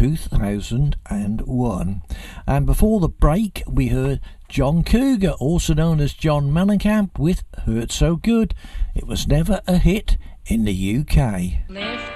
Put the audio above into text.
2001. And before the break, we heard John Cougar, also known as John Mellencamp, with Hurt So Good. It was never a hit in the UK. Left